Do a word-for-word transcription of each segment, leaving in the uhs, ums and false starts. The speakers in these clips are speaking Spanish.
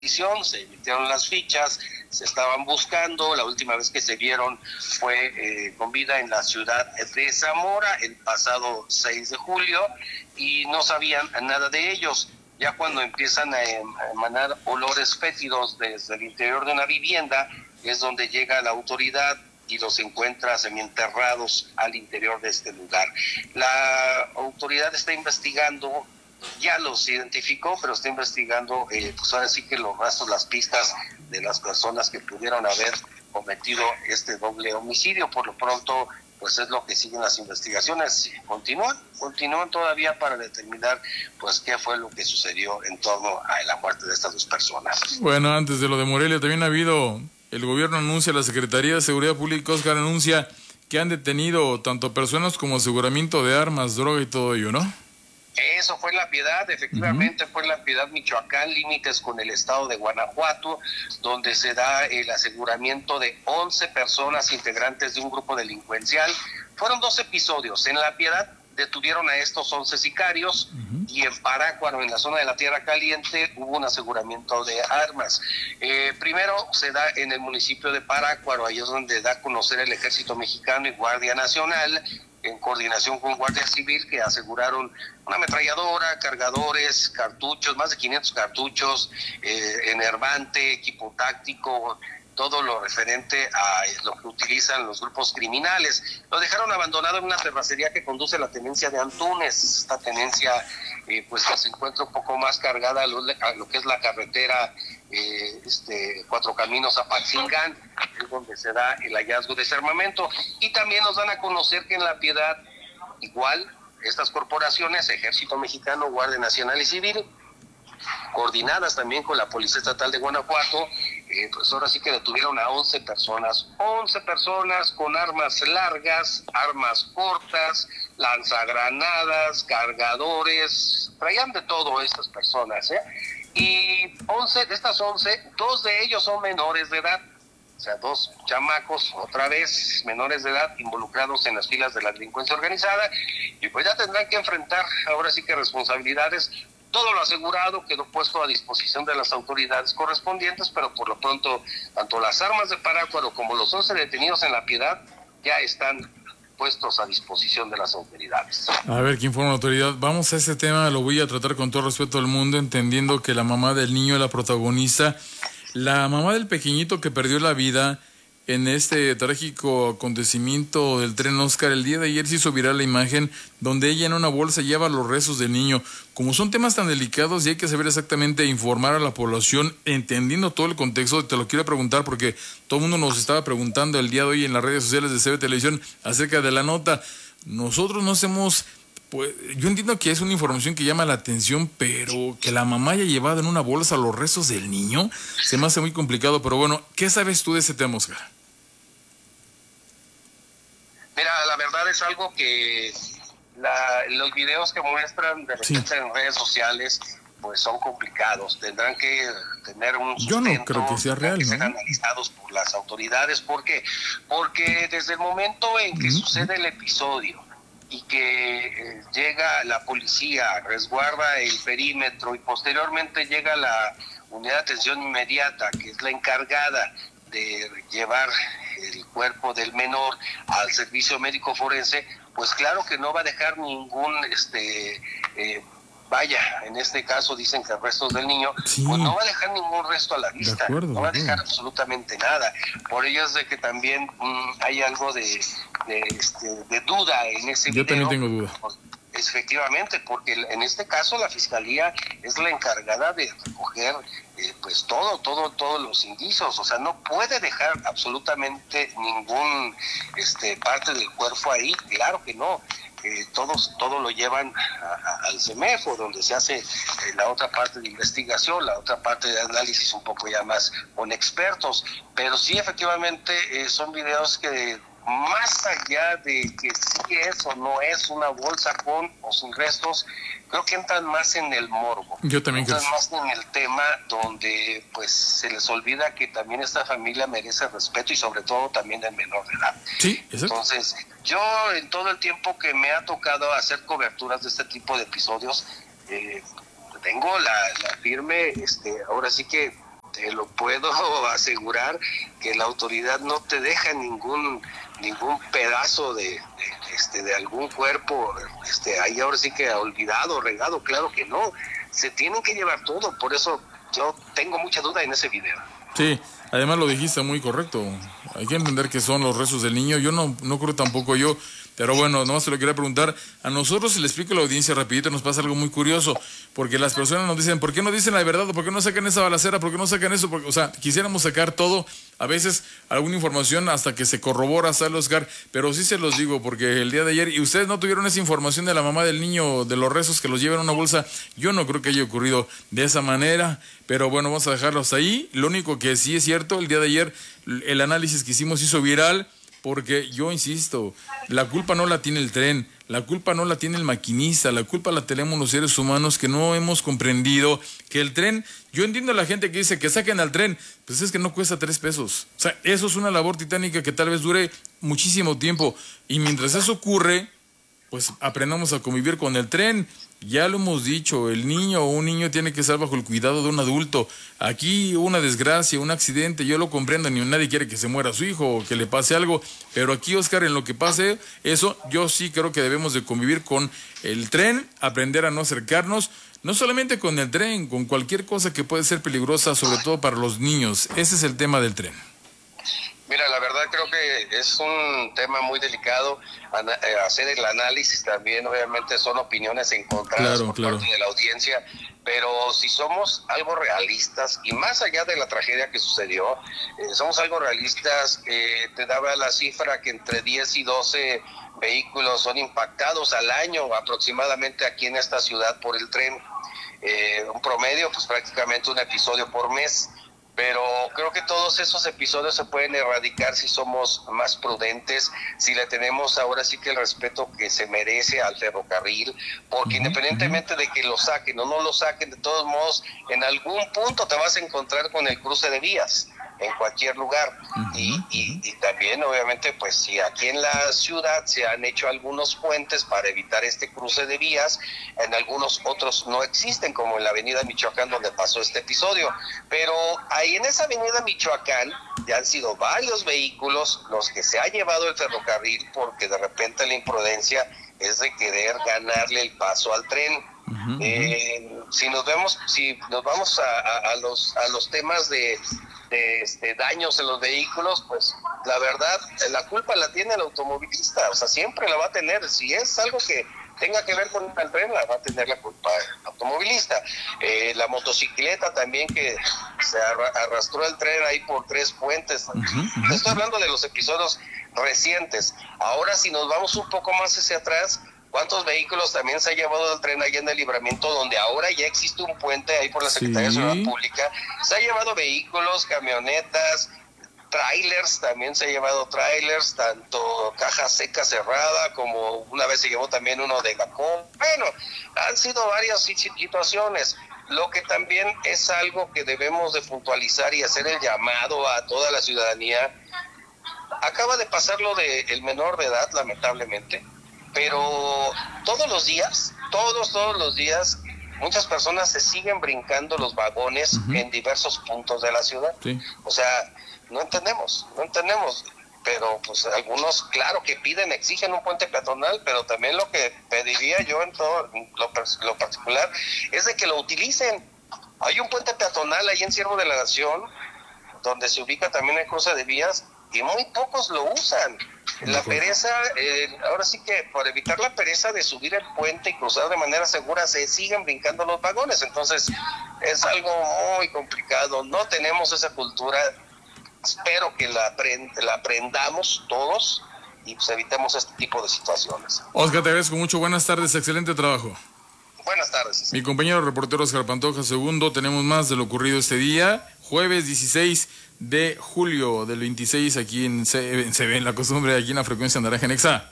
se emitieron las fichas, se estaban buscando. La última vez que se vieron fue eh, con vida en la ciudad de Zamora el pasado seis de julio y no sabían nada de ellos. Ya cuando empiezan a emanar olores fétidos desde el interior de una vivienda es donde llega la autoridad y los encuentra semienterrados al interior de este lugar. La autoridad está investigando, ya los identificó, pero está investigando, eh, pues ahora sí que los rastros, las pistas de las personas que pudieron haber cometido este doble homicidio. Por lo pronto, pues es lo que siguen las investigaciones. Continúan, continúan todavía para determinar, pues, qué fue lo que sucedió en torno a la muerte de estas dos personas. Bueno, antes de lo de Morelia, también ha habido, el gobierno anuncia, la Secretaría de Seguridad Pública, Oscar, anuncia que han detenido tanto personas como aseguramiento de armas, droga y todo ello, ¿no? Eso fue La Piedad, efectivamente. Uh-huh. Fue La Piedad, Michoacán, límites con el estado de Guanajuato, donde se da el aseguramiento de once personas integrantes de un grupo delincuencial. Fueron dos episodios. En La Piedad detuvieron a estos once sicarios, uh-huh, y en Parácuaro, en la zona de la Tierra Caliente, hubo un aseguramiento de armas. Eh, primero se da en el municipio de Parácuaro, ahí es donde da a conocer el Ejército Mexicano y Guardia Nacional, en coordinación con Guardia Civil, que aseguraron una ametralladora, cargadores, cartuchos, más de quinientos cartuchos, eh, enervante, equipo táctico, todo lo referente a lo que utilizan los grupos criminales. Lo dejaron abandonado en una terracería que conduce a la tenencia de Antunes. Esta tenencia eh, pues se encuentra un poco más cargada a lo, a lo que es la carretera eh, este, Cuatro Caminos a Patzingán, es donde se da el hallazgo de ese armamento. Y también nos dan a conocer que en La Piedad, igual, estas corporaciones, Ejército Mexicano, Guardia Nacional y Civil, coordinadas también con la Policía Estatal de Guanajuato, eh, pues ahora sí que detuvieron a once personas, once personas con armas largas, armas cortas, lanzagranadas, cargadores, traían de todo estas personas, ¿eh? Y once de estas once, dos de ellos son menores de edad, o sea, dos chamacos, otra vez menores de edad, involucrados en las filas de la delincuencia organizada, y pues ya tendrán que enfrentar ahora sí que responsabilidades. Todo lo asegurado quedó puesto a disposición de las autoridades correspondientes, pero por lo pronto, tanto las armas de Parácuaro como los once detenidos en La Piedad ya están puestos a disposición de las autoridades. A ver, ¿quién fue la autoridad? Vamos a ese tema, lo voy a tratar con todo respeto al mundo, entendiendo que la mamá del niño es la protagonista. La mamá del pequeñito que perdió la vida en este trágico acontecimiento del tren Oscar, el día de ayer se hizo viral la imagen donde ella en una bolsa lleva los restos del niño. Como son temas tan delicados y hay que saber exactamente informar a la población, entendiendo todo el contexto, te lo quiero preguntar porque todo el mundo nos estaba preguntando el día de hoy en las redes sociales de C B Televisión acerca de la nota. Nosotros no hacemos... Pues yo entiendo que es una información que llama la atención, pero que la mamá haya llevado en una bolsa los restos del niño se me hace muy complicado. Pero bueno, ¿qué sabes tú de ese tema, Oscar? Mira, la verdad es algo que la, los videos que muestran de repente sí. en redes sociales pues son complicados. Tendrán que tener un sustento, yo no creo que sea real, que ¿no? ser analizados por las autoridades. ¿Por qué? Porque desde el momento en que uh-huh. sucede el episodio y que eh, llega la policía, resguarda el perímetro y posteriormente llega la unidad de atención inmediata, que es la encargada de llevar el cuerpo del menor al servicio médico forense, pues claro que no va a dejar ningún, este, eh, vaya, en este caso dicen que restos del niño, sí. pues no va a dejar ningún resto a la vista, acuerdo, no va a dejar absolutamente nada. Por ello es de que también mmm, hay algo de, de, este, de duda en ese Yo video. Yo también tengo duda. Pues, efectivamente, porque en este caso la Fiscalía es la encargada de recoger eh, pues todo, todo, todos los indicios, o sea, no puede dejar absolutamente ningún este parte del cuerpo ahí, claro que no. Eh, todos todo lo llevan a, a, al CEMEFO, donde se hace eh, la otra parte de investigación, la otra parte de análisis un poco ya más con expertos, pero sí efectivamente eh, son videos que más allá de que sí es o no es una bolsa con o sin restos, creo que entran más en el morbo. Yo también entran creo. más en el tema donde pues se les olvida que también esta familia merece respeto y sobre todo también el menor de edad. Sí, exacto. Entonces, yo en todo el tiempo que me ha tocado hacer coberturas de este tipo de episodios, eh, tengo la, la firme, este, ahora sí que te lo puedo asegurar que la autoridad no te deja ningún ningún pedazo de, de este de algún cuerpo este ahí ahora sí que olvidado, regado, claro que no, se tienen que llevar todo, por eso yo tengo mucha duda en ese video. Sí, además lo dijiste muy correcto, hay que entender que son los restos del niño, yo no, no creo tampoco yo. Pero bueno, nomás te lo quería preguntar. A nosotros, si le explico a la audiencia rapidito, nos pasa algo muy curioso. Porque las personas nos dicen, ¿por qué no dicen la verdad? ¿Por qué no sacan esa balacera? ¿Por qué no sacan eso? Porque, o sea, quisiéramos sacar todo, a veces alguna información hasta que se corrobora, sale Oscar. Pero sí se los digo, porque el día de ayer, y ustedes no tuvieron esa información de la mamá del niño, de los restos que los llevan en una bolsa. Yo no creo que haya ocurrido de esa manera. Pero bueno, vamos a dejarlos ahí. Lo único que sí es cierto, el día de ayer, el análisis que hicimos hizo viral. Porque yo insisto, la culpa no la tiene el tren, la culpa no la tiene el maquinista, la culpa la tenemos los seres humanos que no hemos comprendido que el tren, yo entiendo a la gente que dice que saquen al tren, pues es que no cuesta tres pesos. O sea, eso es una labor titánica que tal vez dure muchísimo tiempo. Y mientras eso ocurre, pues aprendamos a convivir con el tren. Ya lo hemos dicho, el niño o un niño tiene que estar bajo el cuidado de un adulto. Aquí una desgracia, un accidente, yo lo comprendo, ni nadie quiere que se muera su hijo o que le pase algo, pero aquí, Oscar, en lo que pase eso, yo sí creo que debemos de convivir con el tren, aprender a no acercarnos, no solamente con el tren, con cualquier cosa que puede ser peligrosa, sobre todo para los niños. Ese es el tema del tren. Mira, la verdad creo que es un tema muy delicado, ana- eh, hacer el análisis también, obviamente son opiniones encontradas Claro, por claro. parte de la audiencia, pero si somos algo realistas, y más allá de la tragedia que sucedió, eh, somos algo realistas, eh, te daba la cifra que entre diez y doce vehículos son impactados al año aproximadamente aquí en esta ciudad por el tren, eh, un promedio, pues prácticamente un episodio por mes. Pero creo que todos esos episodios se pueden erradicar si somos más prudentes, si le tenemos ahora sí que el respeto que se merece al ferrocarril, porque uh-huh, independientemente uh-huh. de que lo saquen o no lo saquen, de todos modos, en algún punto te vas a encontrar con el cruce de vías, en cualquier lugar. Uh-huh, y, y, y también, obviamente, pues si aquí en la ciudad se han hecho algunos puentes para evitar este cruce de vías, en algunos otros no existen, como en la avenida Michoacán, donde pasó este episodio. Pero ahí en esa avenida Michoacán ya han sido varios vehículos los que se ha llevado el ferrocarril, porque de repente la imprudencia es de querer ganarle el paso al tren. Uh-huh, eh, uh-huh. Si nos vemos, si nos vamos a, a, a los a los temas de de este, daños en los vehículos, pues la verdad, la culpa la tiene el automovilista, o sea, siempre la va a tener. Si es algo que tenga que ver con el tren, la va a tener la culpa el automovilista. Eh, la motocicleta también, que se arrastró el tren ahí por tres puentes. Uh-huh, uh-huh. Estoy hablando de los episodios recientes. Ahora, si nos vamos un poco más hacia atrás, ¿cuántos vehículos también se ha llevado el tren ahí en el Libramiento, donde ahora ya existe un puente ahí por la Secretaría sí. de Seguridad Pública? Se ha llevado vehículos, camionetas, trailers, también se ha llevado trailers, tanto caja seca cerrada, como una vez se llevó también uno de Gacón. Bueno, han sido varias situaciones. Lo que también es algo que debemos de puntualizar y hacer el llamado a toda la ciudadanía. Acaba de pasar lo del menor de edad, lamentablemente. Pero todos los días, todos, todos los días, muchas personas se siguen brincando los vagones uh-huh. en diversos puntos de la ciudad. Sí. O sea, no entendemos, no entendemos. Pero pues algunos, claro que piden, exigen un puente peatonal, pero también lo que pediría yo en todo lo, lo particular es de que lo utilicen. Hay un puente peatonal ahí en Ciervo de la Nación, donde se ubica también el cruce de vías, y muy pocos lo usan. La pereza, eh, ahora sí que por evitar la pereza de subir el puente y cruzar de manera segura, se siguen brincando los vagones. Entonces es algo muy complicado, no tenemos esa cultura. Espero que la, aprend- la aprendamos todos y pues evitemos este tipo de situaciones. Oscar, te agradezco mucho, buenas tardes, excelente trabajo. Buenas tardes. Mi compañero reportero Oscar Pantoja segundo, tenemos más de lo ocurrido este día, jueves dieciséis de julio del veintiséis, aquí en C B, en la costumbre, aquí en la frecuencia naranja en Exa.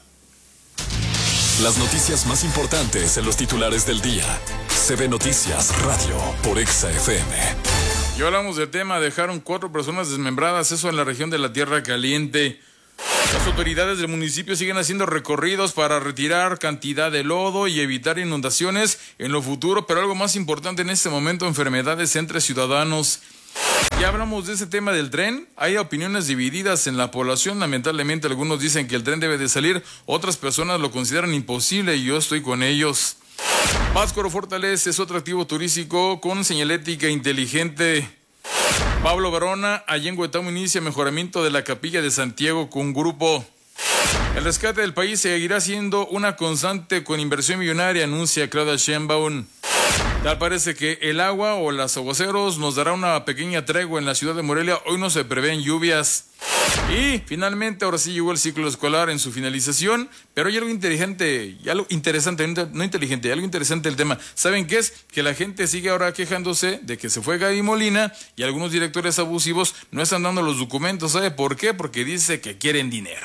Las noticias más importantes en los titulares del día. C B Noticias Radio por Exa F M. Y hablamos del tema, dejaron cuatro personas desmembradas, eso en la región de la Tierra Caliente. Las autoridades del municipio siguen haciendo recorridos para retirar cantidad de lodo y evitar inundaciones en lo futuro, pero algo más importante en este momento, enfermedades entre ciudadanos. Ya hablamos de ese tema del tren. Hay opiniones divididas en la población. Lamentablemente algunos dicen que el tren debe de salir, otras personas lo consideran imposible y yo estoy con ellos. Pátzcuaro Fortaleza es otro activo turístico con señalética inteligente. Pablo Verona, allá en Huetamo, inicia mejoramiento de la Capilla de Santiago con grupo. El rescate del país seguirá siendo una constante con inversión millonaria, anuncia Claudia Sheinbaum. Tal parece que el agua o los aguaceros nos dará una pequeña tregua en la ciudad de Morelia. Hoy no se prevén lluvias. Y finalmente, ahora sí llegó el ciclo escolar en su finalización, pero hay algo inteligente, y algo interesante, no inteligente, algo interesante el tema. ¿Saben qué es? Que la gente sigue ahora quejándose de que se fue Gaby Molina y algunos directores abusivos no están dando los documentos. ¿Sabe por qué? Porque dice que quieren dinero.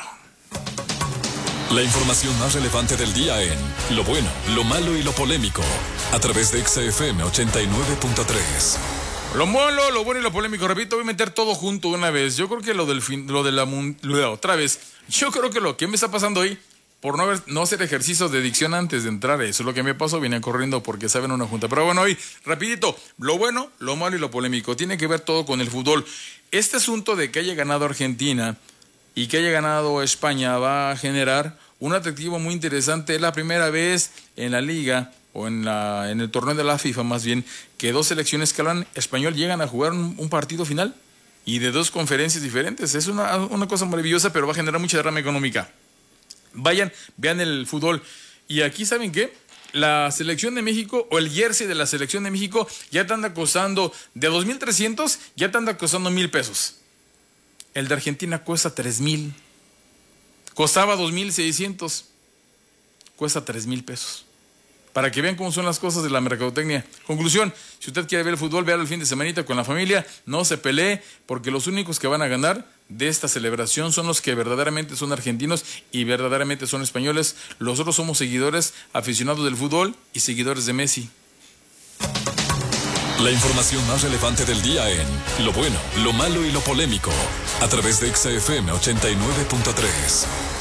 La información más relevante del día en Lo Bueno, Lo Malo y Lo Polémico, a través de X F M ochenta y nueve punto tres. Lo malo, lo bueno y lo polémico, repito, voy a meter todo junto una vez. Yo creo que lo del fin, lo de la, lo, otra vez, yo creo que lo que me está pasando hoy, por no, haber, no hacer ejercicios de dicción antes de entrar, eso es lo que me pasó, venía corriendo porque saben una junta. Pero bueno, hoy, rapidito, lo bueno, lo malo y lo polémico, tiene que ver todo con el fútbol. Este asunto de que haya ganado Argentina y que haya ganado España va a generar un atractivo muy interesante. Es la primera vez en la liga o en la en el torneo de la FIFA más bien, que dos selecciones que hablan español llegan a jugar un, un partido final y de dos conferencias diferentes. Es una, una cosa maravillosa, pero va a generar mucha derrama económica. Vayan, vean el fútbol. Y aquí, ¿saben qué? La selección de México o el jersey de la selección de México ya te anda costando, de dos mil trescientos, ya te anda costando mil pesos. El de Argentina cuesta tres mil. Costaba dos mil seiscientos. Cuesta tres mil pesos. Para que vean cómo son las cosas de la mercadotecnia. Conclusión, si usted quiere ver el fútbol, véalo el fin de semanita con la familia, no se pelee, porque los únicos que van a ganar de esta celebración son los que verdaderamente son argentinos y verdaderamente son españoles. Los otros somos seguidores, aficionados del fútbol y seguidores de Messi. La información más relevante del día en Lo Bueno, Lo Malo y Lo Polémico, a través de X F M ochenta y nueve punto tres.